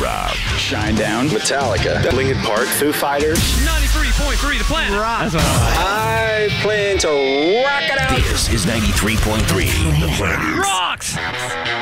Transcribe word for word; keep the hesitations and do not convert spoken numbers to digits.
rock. Shinedown. Metallica. Linkin Park. Foo Fighters. ninety-three point three The Planet. Rock. That's what I I plan to rock it out. This is ninety-three point three The Planet. Rocks!